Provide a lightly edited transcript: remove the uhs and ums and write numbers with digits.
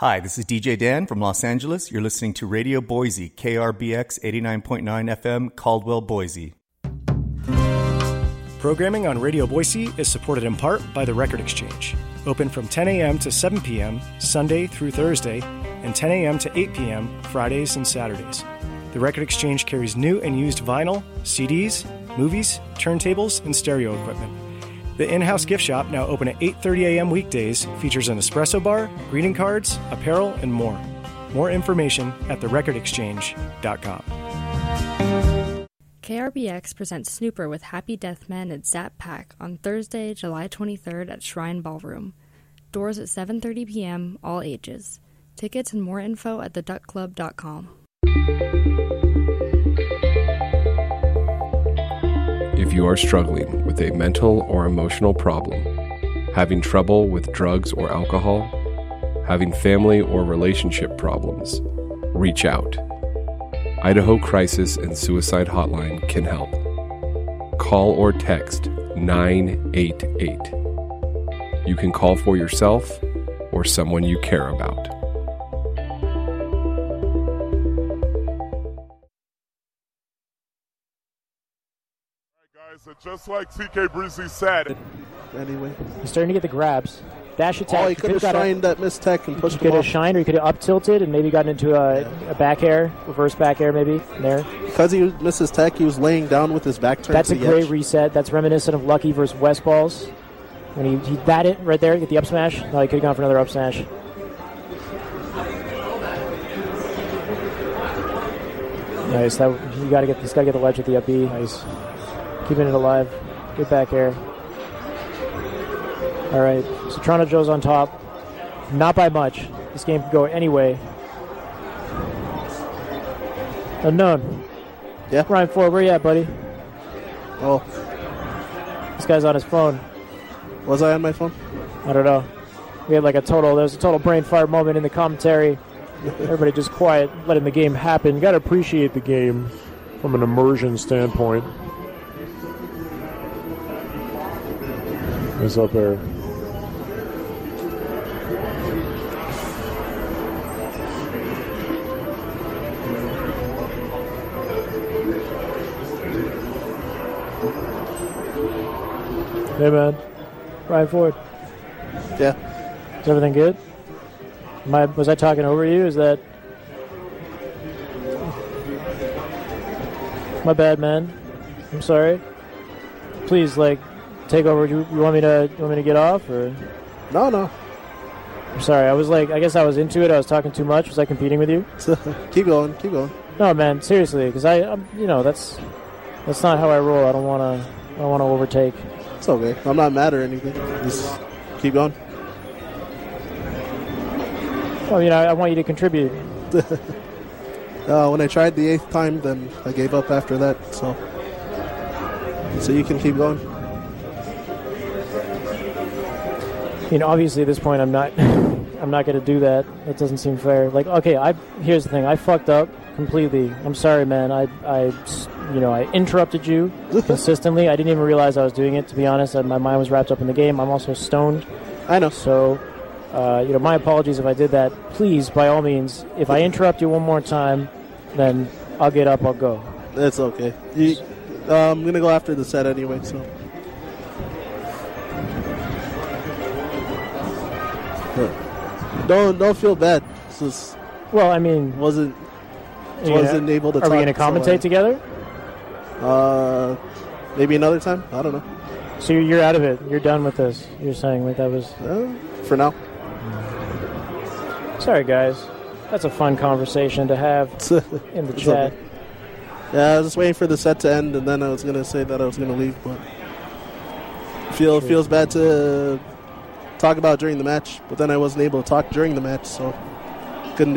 Hi, this is DJ Dan from Los Angeles. You're listening to Radio Boise, KRBX 89.9 FM, Caldwell, Boise. Programming on Radio Boise is supported in part by The Record Exchange. Open from 10 a.m. to 7 p.m., Sunday through Thursday, and 10 a.m. to 8 p.m., Fridays and Saturdays. The Record Exchange carries new and used vinyl, CDs, movies, turntables, and stereo equipment. The in-house gift shop, now open at 8:30 a.m. weekdays, features an espresso bar, greeting cards, apparel, and more. More information at therecordexchange.com. KRBX presents Snooper with Happy Deathman at Zap Pack on Thursday, July 23rd at Shrine Ballroom. Doors at 7:30 p.m., all ages. Tickets and more info at theduckclub.com. If you are struggling with a mental or emotional problem, having trouble with drugs or alcohol, having family or relationship problems, reach out. Idaho Crisis and Suicide Hotline can help. Call or text 988. You can call for yourself or someone you care about. So just like TK Breezy said. Anyway. He's starting to get the grabs. Dash attack. Oh, he could have shined that missed tech and pushed him off. He could have shined, or he could have up-tilted and maybe gotten into a back air, reverse back air maybe, there. Because he missed his tech, he was laying down with his back turned That's to a the great edge. reset. That's reminiscent of Lucky versus West Balls. When he bat it right there, get the up smash. No, he could have gone for another up smash. Nice. He's got to get the ledge with the up B. Nice. Keeping it alive. Good back air. All right. So Toronto Joe's on top. Not by much. This game could go anyway. Unknown. Yeah. Ryan Ford, where you at, buddy? Oh. This guy's on his phone. Was I on my phone? I don't know. We had there was a total brain fart moment in the commentary. Everybody just quiet, letting the game happen. You got to appreciate the game from an immersion standpoint. It's up there. Hey, man. Ryan Ford. Yeah. Is everything good? Was I talking over you? Is that... My bad, man. I'm sorry. Please, take over. You want me to get off, or? No. I'm sorry. I guess I was into it. I was talking too much. Was I competing with you? Keep going. No, man. Seriously, because that's not how I roll. I don't want to overtake. It's okay. I'm not mad or anything. Just keep going. Well, I want you to contribute. When I tried the 8th time, then I gave up after that. So you can keep going. Obviously at this point I'm not going to do that. That doesn't seem fair. Here's the thing. I fucked up completely. I'm sorry, man. I interrupted you consistently. I didn't even realize I was doing it, to be honest. My mind was wrapped up in the game. I'm also stoned. I know. So, my apologies if I did that. Please, by all means, if I interrupt you one more time, then I'll get up, I'll go. That's okay. I'm going to go after the set anyway, so. Don't feel bad. Wasn't able to talk. Are we going to commentate together? Maybe another time? I don't know. So you're out of it. You're done with this. You're saying that was... for now. Sorry, guys. That's a fun conversation to have in the chat. Okay. Yeah, I was just waiting for the set to end, and then I was going to say that I was going to leave, but feels bad to talk about during the match, but then I wasn't able to talk during the match, so